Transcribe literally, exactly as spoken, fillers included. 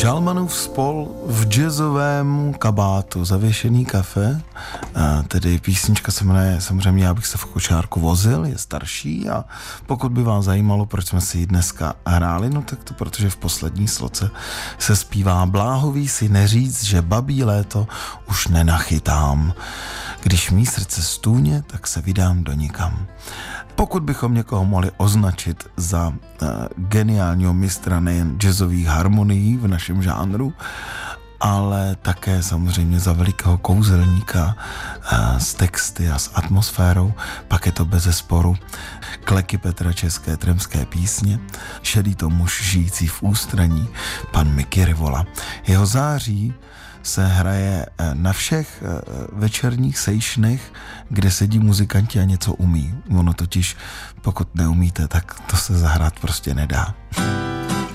Žalmanův spol v jazzovém kabátu, Zavěšený kafe, a tedy písnička se jmenuje samozřejmě Já bych se v kočárku vozil, je starší a pokud by vás zajímalo, proč jsme si ji dneska hráli, no tak to protože v poslední sloce se zpívá Bláhový si neříct, že babí léto už nenachytám. Když mý srdce stůně, tak se vydám do nikam. Pokud bychom někoho mohli označit za uh, geniálního mistra nejen jazzových harmonií v našem žánru, ale také samozřejmě za velikého kouzelníka uh, s texty a s atmosférou, pak je to bezesporu Kleky Petra České tremské písně, šedý to muž žijící v ústraní, pan Mickey Rivola. Jeho září se hraje na všech večerních sejšnech, kde sedí muzikanti a něco umí. Ono totiž, pokud neumíte, tak to se zahrát prostě nedá.